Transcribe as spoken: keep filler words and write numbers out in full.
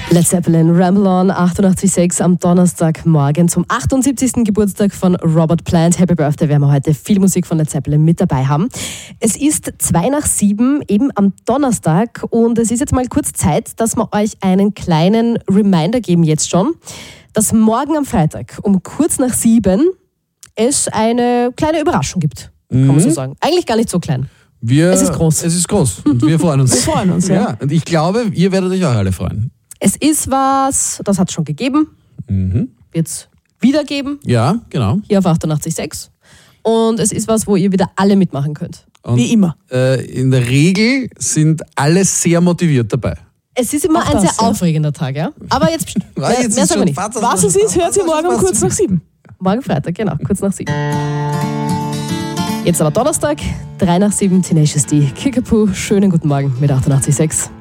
Led Zeppelin, Ramble On, achtundachtzig Komma sechs am Donnerstagmorgen zum achtundsiebzigsten Geburtstag von Robert Plant. Happy Birthday, werden wir heute viel Musik von Led Zeppelin mit dabei haben. Es ist zwei nach sieben, eben am Donnerstag, und es ist jetzt mal kurz Zeit, dass wir euch einen kleinen Reminder geben jetzt schon, dass morgen am Freitag um kurz nach sieben es eine kleine Überraschung gibt, kann Mhm. man so sagen. Eigentlich gar nicht so klein. Wir, Es ist groß. Es ist groß und wir freuen uns. Wir freuen uns, ja. ja. Und ich glaube, ihr werdet euch auch alle freuen. Es ist was, das hat es schon gegeben, Mhm. wird es wieder geben, Ja, genau. hier auf achtundachtzig Komma sechs. Und es ist was, wo ihr wieder alle mitmachen könnt. Und, Wie immer. Äh, in der Regel sind alle sehr motiviert dabei. Es ist immer Auch ein das, sehr ja. aufregender Tag, ja? Aber jetzt, Ah, mehr, jetzt mehr ist sagen wir schon nicht. fast- Was es ist, hört sie morgen um fast- kurz nach sieben. Morgen Freitag, genau, kurz nach sieben. Jetzt aber Donnerstag, drei nach sieben, Tenacious D, Kickapoo. Schönen guten Morgen mit achtundachtzig Komma sechs.